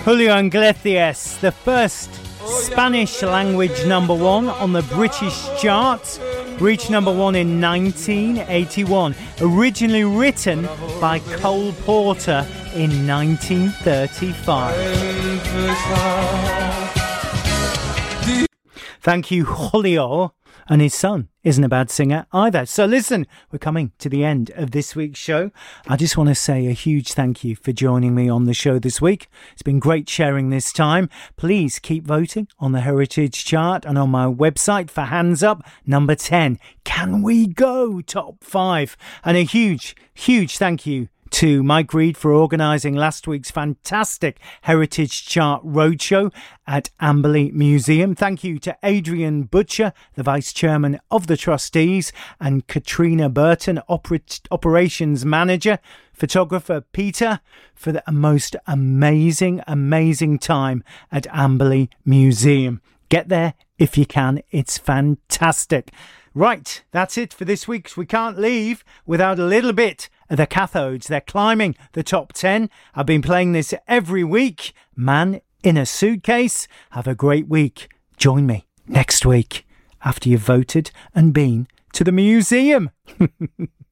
Julio Iglesias, the first Spanish language number one on the British charts, reached number one in 1981, originally written by Cole Porter in 1935. Thank you, Julio. And his son isn't a bad singer either. So listen, we're coming to the end of this week's show. I just want to say a huge thank you for joining me on the show this week. It's been great sharing this time. Please keep voting on the Heritage Chart and on my website for Hands Up, number 10. Can we go top 5? And a huge thank you to Mike Reed for organising last week's fantastic Heritage Chart Roadshow at Amberley Museum. Thank you to Adrian Butcher, the Vice Chairman of the Trustees, and Katrina Burton, Operations Manager. Photographer Peter for the most amazing time at Amberley Museum. Get there if you can. It's fantastic. Right, that's it for this week. We can't leave without a little bit of the Cathodes. They're climbing the top 10. I've been playing this every week. Man in a Suitcase. Have a great week. Join me next week after you've voted and been to the museum.